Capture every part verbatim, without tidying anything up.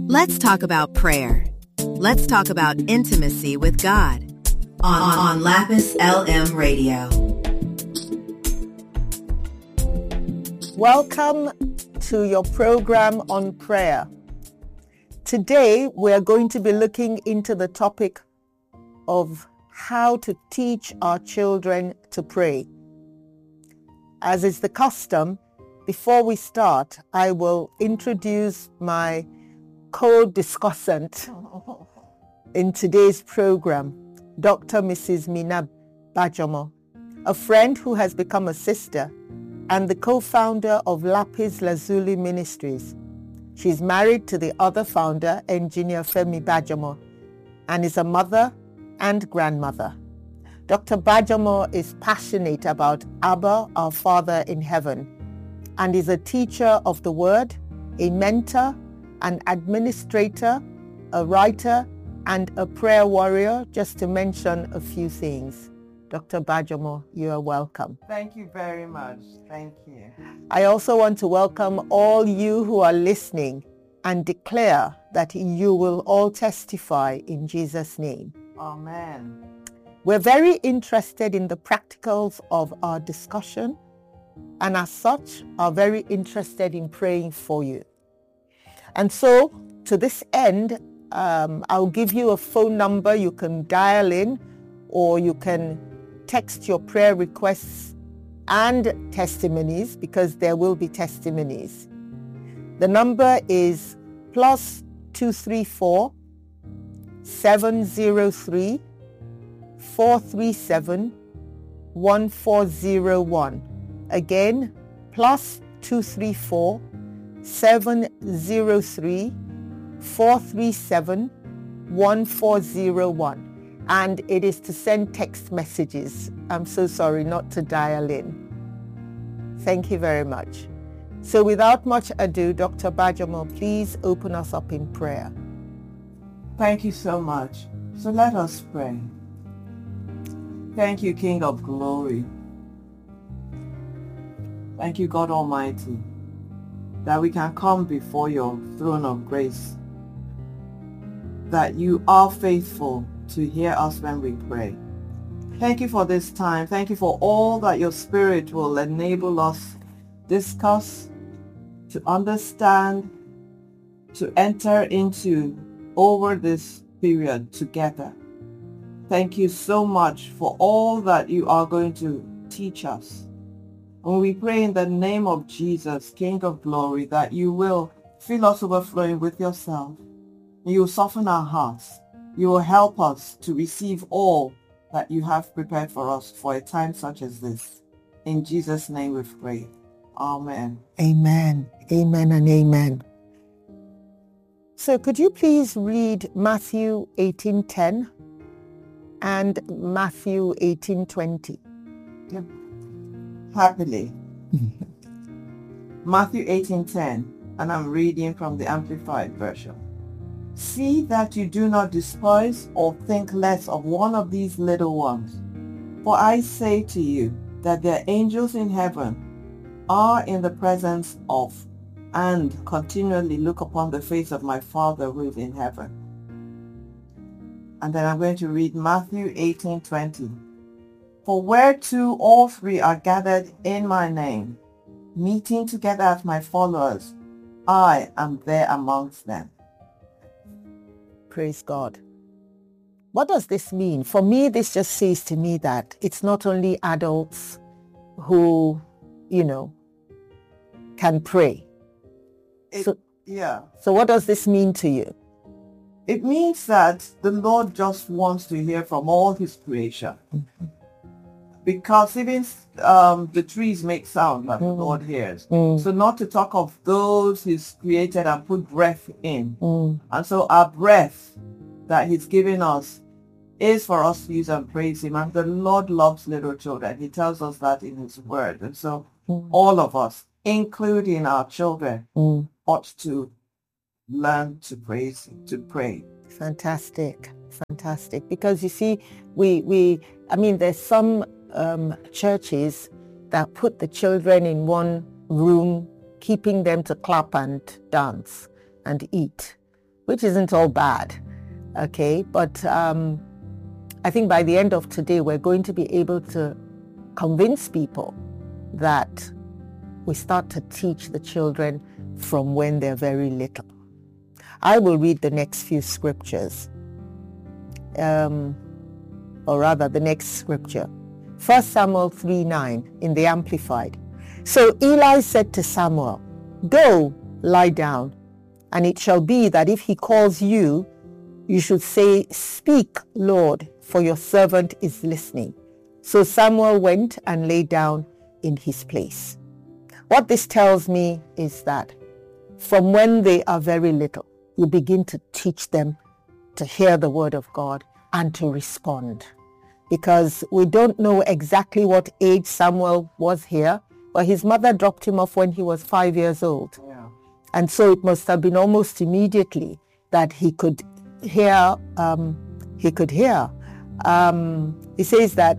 Let's talk about prayer. Let's talk about intimacy with God on, on, on Lapis L M Radio. Welcome to your program on prayer. Today we are going to be looking into the topic of how to teach our children to pray. As is the custom, before we start, I will introduce my co-discussant in today's program, Doctor Missus Mina Bajomo, a friend who has become a sister and the co-founder of Lapis Lazuli Ministries. She's married to the other founder, Engineer Femi Bajomo, and is a mother and grandmother. Doctor Bajomo is passionate about Abba, our Father in heaven, and is a teacher of the word, a mentor, an administrator, a writer, and a prayer warrior, just to mention a few things. Doctor Bajomo, you are welcome. Thank you very much. Thank you. I also want to welcome all you who are listening and declare that you will all testify in Jesus' name. Amen. We're very interested in the practicals of our discussion, and as such are very interested in praying for you. And so to this end, um, I'll give you a phone number you can dial in, or you can text your prayer requests and testimonies, because there will be testimonies. The number is plus two three four, seven zero three, four three seven, one four zero one. Again, plus two three four, seven zero three, four three seven, one four zero one. And it is to send text messages. I'm so sorry, not to dial in. Thank you very much. So without much ado, Doctor Bajomo, please open us up in prayer. Thank you so much. So let us pray. Thank you, King of Glory. Thank you, God Almighty, that we can come before your throne of grace, that you are faithful to hear us when we pray. Thank you for this time. Thank you for all that your Spirit will enable us discuss, to understand, to enter into over this period together. Thank you so much for all that you are going to teach us. And we pray in the name of Jesus, King of Glory, that you will fill us overflowing with yourself. You will soften our hearts. You will help us to receive all that you have prepared for us for a time such as this. In Jesus' name we pray. Amen. Amen. Amen and amen. So could you please read Matthew eighteen ten and Matthew eighteen twenty? Yep. Happily. Matthew eighteen ten, and I'm reading from the Amplified Version. See that you do not despise or think less of one of these little ones. For I say to you that their angels in heaven are in the presence of and continually look upon the face of my Father who is in heaven. And then I'm going to read Matthew eighteen twenty. For where two or three are gathered in my name, meeting together as my followers, I am there amongst them. Praise God. What does this mean? For me, this just says to me that it's not only adults who, you know, can pray. It, so, yeah. So what does this mean to you? It means that the Lord just wants to hear from all his creation. Mm-hmm. Because even um, the trees make sound that mm. the Lord hears. Mm. So not to talk of those he's created and put breath in. Mm. And so our breath that he's given us is for us to use and praise him. And the Lord loves little children. He tells us that in his word. And so mm. all of us, including our children, mm. ought to learn to praise him, to pray. Fantastic. Fantastic. Because you see, we, we I mean, there's some Um, churches that put the children in one room, keeping them to clap and dance and eat, which isn't all bad, okay? But um, I think by the end of today, we're going to be able to convince people that we start to teach the children from when they're very little. I will read the next few scriptures, um, or rather the next scripture. First Samuel three nine in the Amplified. So Eli said to Samuel, "Go, lie down, and it shall be that if he calls you, you should say, 'Speak, Lord, for your servant is listening.' So Samuel went and lay down in his place." What this tells me is that from when they are very little, you begin to teach them to hear the word of God and to respond. Because we don't know exactly what age Samuel was here, but his mother dropped him off when he was five years old. Yeah. And so it must have been almost immediately that he could hear, um, he could hear. Um, he says that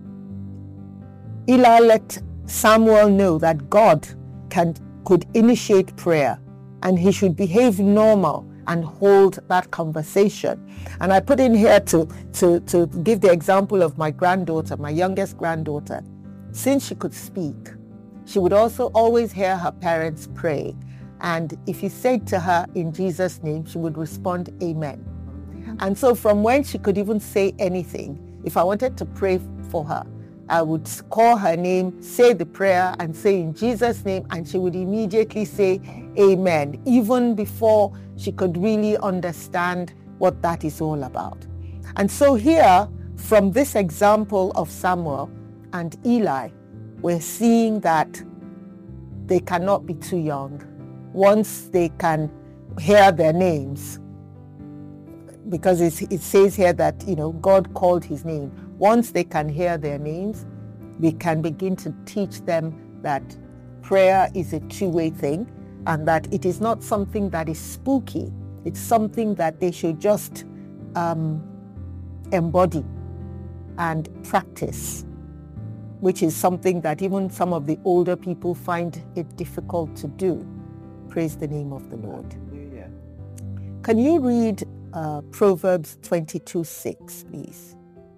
Eli let Samuel know that God can could initiate prayer and he should behave normal and hold that conversation. And I put in here to, to, to give the example of my granddaughter, my youngest granddaughter. Since she could speak, she would also always hear her parents pray. And if you said to her in Jesus' name, she would respond, "Amen." And so from when she could even say anything, if I wanted to pray for her, I would call her name, say the prayer, and say in Jesus' name, and she would immediately say amen, even before she could really understand what that is all about. And so here, from this example of Samuel and Eli, we're seeing that they cannot be too young. Once they can hear their names, because it says here that, you know, God called his name. Once they can hear their names, we can begin to teach them that prayer is a two-way thing and that it is not something that is spooky. It's something that they should just um, embody and practice, which is something that even some of the older people find it difficult to do. Praise the name of the Lord. Yeah. Can you read uh, Proverbs twenty-two six, please?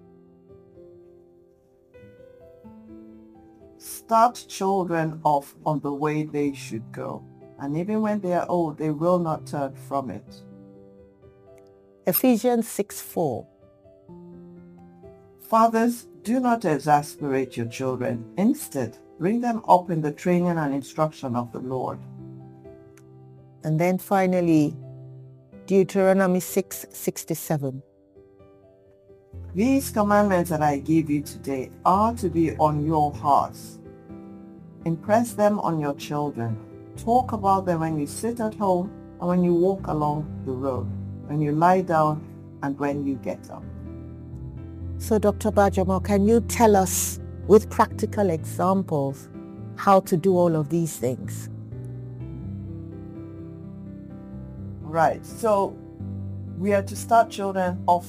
Start children off on the way they should go, and even when they are old, they will not turn from it. Ephesians six four. Fathers, do not exasperate your children. Instead, bring them up in the training and instruction of the Lord. And then finally, Deuteronomy six sixty-seven. These commandments that I give you today are to be on your hearts. Impress them on your children. Talk about them when you sit at home and when you walk along the road, when you lie down and when you get up. So Doctor Bajamo, can you tell us with practical examples how to do all of these things? Right. So we are to start children off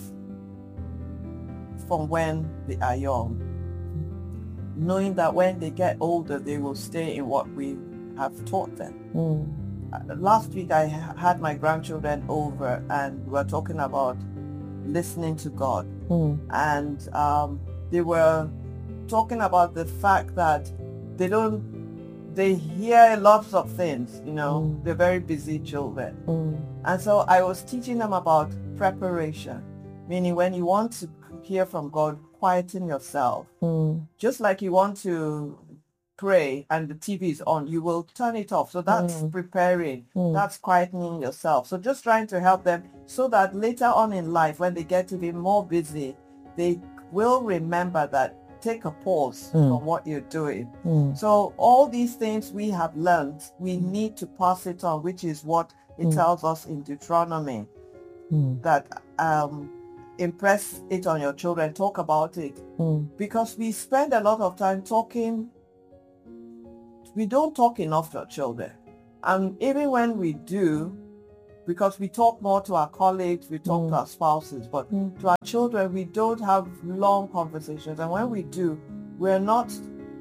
from when they are young, knowing that when they get older, they will stay in what we have taught them. Mm. Uh, last week, I ha- had my grandchildren over and we were talking about listening to God. Mm. And um, they were talking about the fact that they don't, they hear lots of things, you know, Mm. they're very busy children. Mm. And so I was teaching them about preparation, meaning when you want to hear from God, quieten yourself. Mm. Just like you want to pray and the T V is on, you will turn it off. So that's Mm. preparing. Mm. That's quietening yourself. So just trying to help them so that later on in life, when they get to be more busy, they will remember that take a pause Mm. from what you're doing. Mm. So all these things we have learned, we need to pass it on, which is what it Mm. tells us in Deuteronomy, Mm. that um, impress it on your children, talk about it. Mm. Because we spend a lot of time talking, we don't talk enough to our children. And even when we do, because we talk more to our colleagues, we talk Mm. to our spouses, but Mm. to our children, we don't have long conversations. And when we do, we're not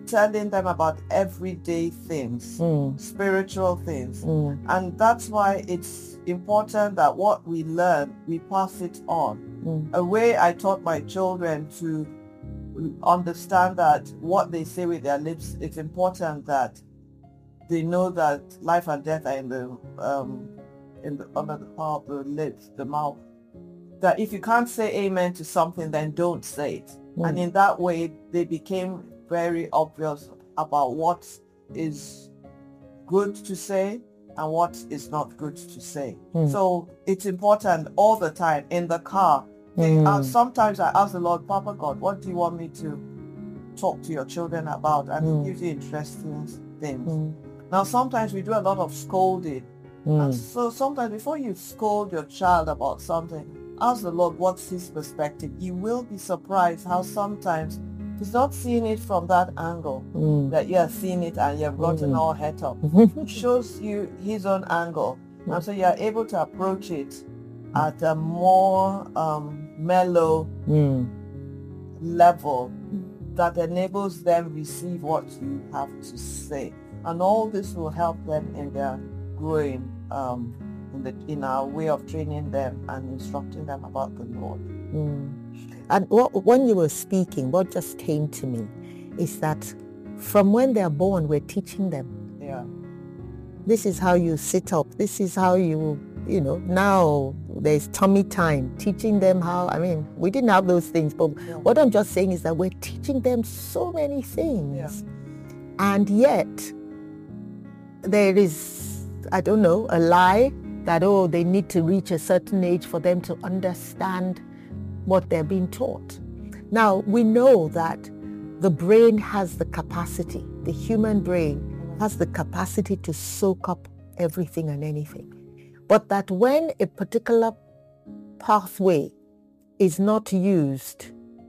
telling them about everyday things, Mm. spiritual things. Mm. And that's why it's important that what we learn, we pass it on. Mm. A way I taught my children to understand that what they say with their lips, it's important that they know that life and death are in the um in the under the power of the lips, the mouth. That if you can't say amen to something, then don't say it. Mm. And in that way, they became very obvious about what is good to say and what is not good to say. Mm. So it's important all the time in the car. They, Mm. uh, sometimes I ask the Lord, Papa God, what do you want me to talk to your children about? And Mm. He gives you interesting things. Mm. Now, sometimes we do a lot of scolding. And Mm. so sometimes before you scold your child about something, ask the Lord what's his perspective. You will be surprised how sometimes he's not seeing it from that angle, Mm. that you're seeing it and you've gotten Mm. all het up. He shows you his own angle. And so you're able to approach it at a more um, mellow Mm. level that enables them receive what you have to say. And all this will help them in their growing um, in, the, in our way of training them and instructing them about the Lord. Mm. And what, when you were speaking, what just came to me is that from when they're born, we're teaching them. Yeah. This is how you sit up. This is how you, you know, now there's tummy time, teaching them how, I mean, we didn't have those things, but Yeah. what I'm just saying is that we're teaching them so many things. Yeah. And yet, there is, I don't know, a lie that, oh, they need to reach a certain age for them to understand what they're being taught. Now, we know that the brain has the capacity, the human brain has the capacity to soak up everything and anything. But that when a particular pathway is not used,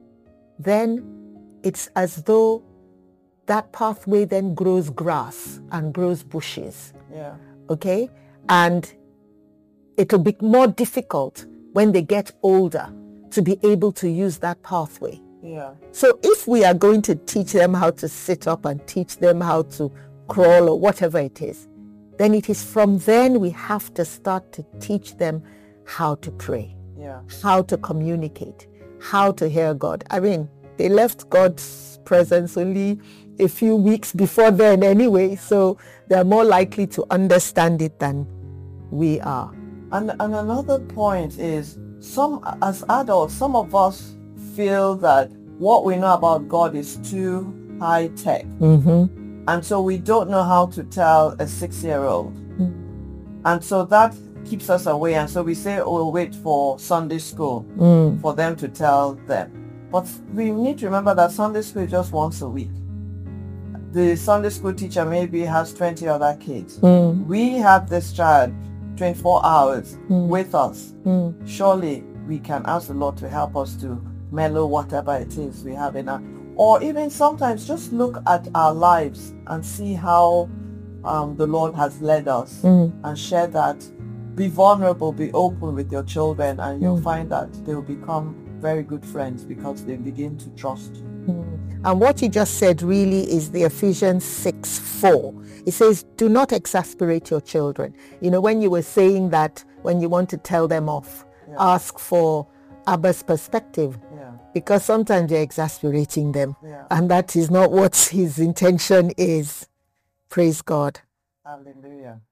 then it's as though that pathway then grows grass and grows bushes. Yeah. Okay? And it'll be more difficult when they get older to be able to use that pathway. Yeah. So if we are going to teach them how to sit up and teach them how to crawl or whatever it is, then it is from then we have to start to teach them how to pray, Yeah. how to communicate, how to hear God. I mean, they left God's presence only a few weeks before then anyway, so they're more likely to understand it than we are. And, and another point is, some as adults, some of us feel that what we know about God is too high tech. Mm-hmm. And so we don't know how to tell a six-year-old. Mm. And so that keeps us away. And so we say, oh, we'll wait for Sunday school Mm. for them to tell them. But we need to remember that Sunday school is just once a week. The Sunday school teacher maybe has twenty other kids. Mm. We have this child twenty-four hours Mm. with us. Mm. Surely we can ask the Lord to help us to mellow whatever it is we have in our, or even sometimes just look at our lives and see how um, the Lord has led us Mm. and share that. Be vulnerable, be open with your children, and you'll Mm. find that they'll become very good friends because they begin to trust you. Mm. And what you just said really is the Ephesians six four. It says, do not exasperate your children. You know, when you were saying that when you want to tell them off, Yeah. ask for Abba's perspective, Yeah, because sometimes you're exasperating them. yeah. And that is not what his intention is. Praise God. Hallelujah.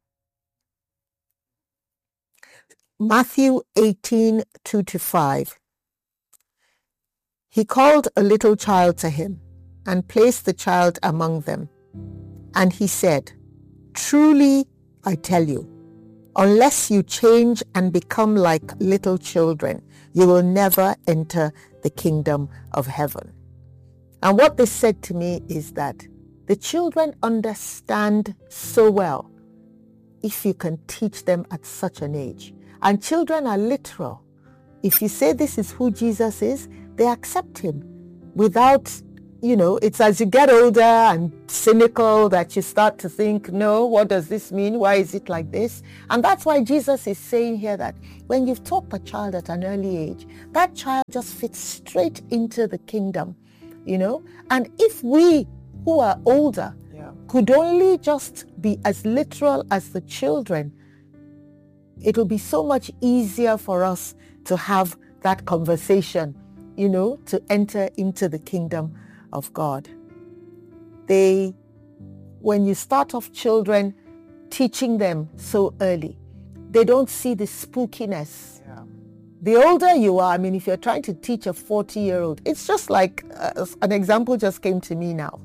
Matthew eighteen two to five. He called a little child to him and placed the child among them. And he said, truly, I tell you, unless you change and become like little children, you will never enter the kingdom of heaven. And what this said to me is that the children understand so well if you can teach them at such an age. And children are literal. If you say this is who Jesus is, they accept him without, you know, it's as you get older and cynical that you start to think, no, what does this mean? Why is it like this? And that's why Jesus is saying here that when you've taught a child at an early age, that child just fits straight into the kingdom, you know. And if we who are older Yeah. could only just be as literal as the children, it'll be so much easier for us to have that conversation, you know, to enter into the kingdom of God. They, when you start off children, teaching them so early, they don't see the spookiness. Yeah. The older you are, I mean, if you're trying to teach a forty-year-old, it's just like, uh, an example just came to me now.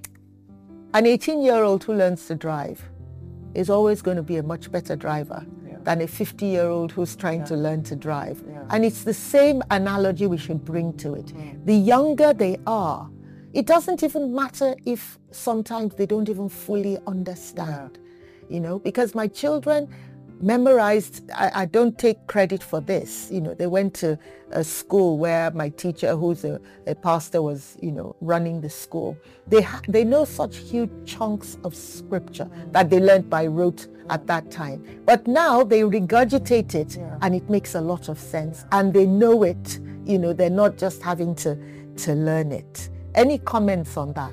An eighteen-year-old who learns to drive is always going to be a much better driver Yeah. than a fifty-year-old who's trying Yeah. to learn to drive. Yeah. And it's the same analogy we should bring to it. The younger they are, it doesn't even matter if sometimes they don't even fully understand, you know, because my children memorized, I, I don't take credit for this, you know, they went to a school where my teacher, who's a, a pastor, was, you know, running the school. They, ha- they know such huge chunks of scripture that they learned by rote at that time. But now they regurgitate it Yeah. and it makes a lot of sense and they know it, you know, they're not just having to, to learn it. Any comments on that?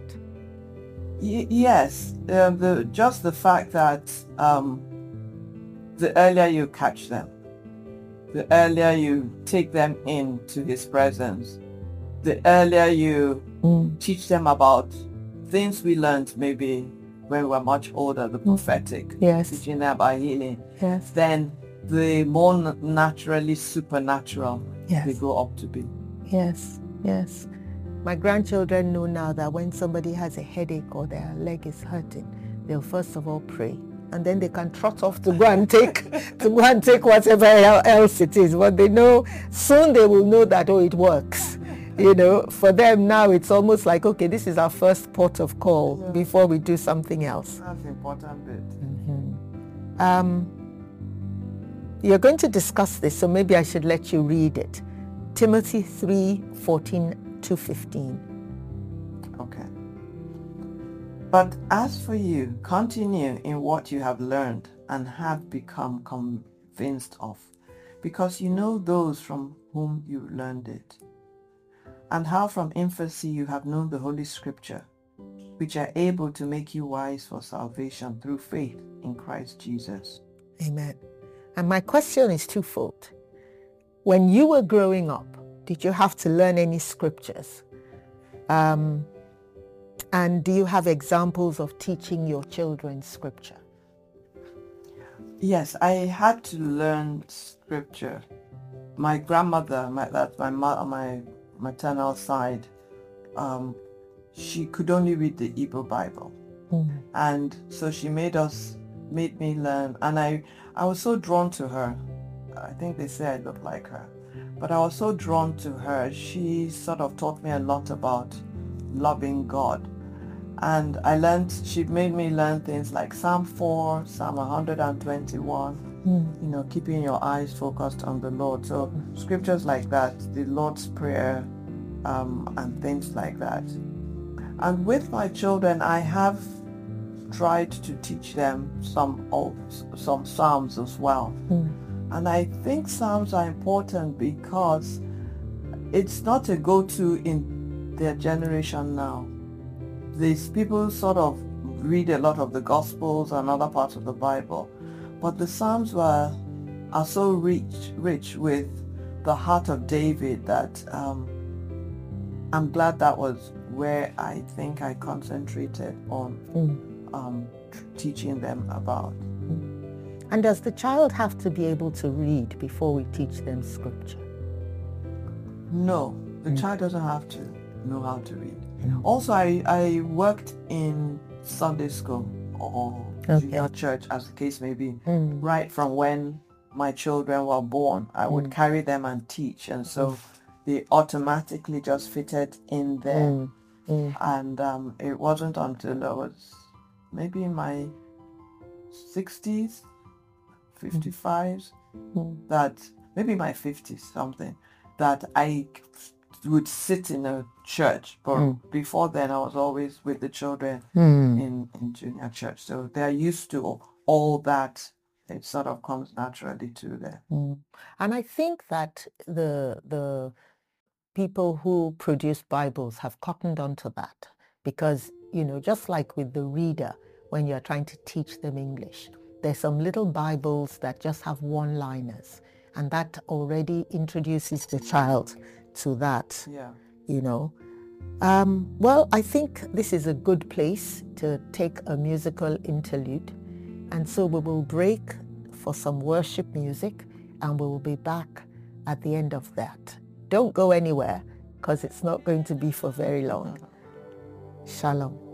Y- yes, um, the, just the fact that um, the earlier you catch them, the earlier you take them into his presence, the earlier you Mm. teach them about things we learned maybe when we were much older, the prophetic, Yes. teaching them about healing, Yes. then the more n- naturally supernatural Yes. they grow up to be. Yes, yes. My grandchildren know now that when somebody has a headache or their leg is hurting, they'll first of all pray. And then they can trot off to go and take to go and take whatever else it is. But they know, soon they will know that, oh, it works. You know, for them now it's almost like, okay, this is our first port of call Yeah. before we do something else. That's the important bit. Um, you're going to discuss this, so maybe I should let you read it. Timothy three fourteen to fifteen. Okay. But as for you, continue in what you have learned and have become convinced of, because you know those from whom you learned it, and how from infancy you have known the Holy Scripture, which are able to make you wise for salvation through faith in Christ Jesus. Amen. And my question is twofold. When you were growing up, did you have to learn any scriptures? Um, and do you have examples of teaching your children scripture? Yes, I had to learn Scripture. My grandmother, my that's my mo- my maternal side, um, she could only read the Hebrew Bible, Mm. and so she made us, made me learn, and I, I was so drawn to her. I think they say I look like her, but I was so drawn to her. She sort of taught me a lot about loving God, and I learned. She made me learn things like Psalm four, Psalm one hundred twenty-one. Mm. You know, keeping your eyes focused on the Lord. So scriptures like that, the Lord's Prayer, um, and things like that. And with my children, I have tried to teach them some of, some Psalms as well. Mm. And I think Psalms are important because it's not a go-to in their generation now. These people sort of read a lot of the Gospels and other parts of the Bible, but the Psalms were are so rich, rich with the heart of David that um, I'm glad that was where I think I concentrated on Mm. um, t- teaching them about. And does the child have to be able to read before we teach them scripture? No, the child doesn't have to know how to read. Also, I, I worked in Sunday school or Okay. junior church, as the case may be, Mm. right from when my children were born. I would carry them and teach, and so they automatically just fitted in there. Mm. Mm. And um, it wasn't until I was maybe in my sixties, fifty-fives, Mm. that maybe my fifties something, that I would sit in a church. But Mm. before then, I was always with the children Mm. in, in junior church. So they're used to all that. It sort of comes naturally to them. Mm. And I think that the the people who produce Bibles have cottoned onto that, because you know, just like with the reader when you're trying to teach them English. There's some little Bibles that just have one-liners, and that already introduces the child to that, Yeah. you know. Um, well, I think this is a good place to take a musical interlude. And so we will break for some worship music, and we will be back at the end of that. Don't go anywhere, because it's not going to be for very long. Shalom.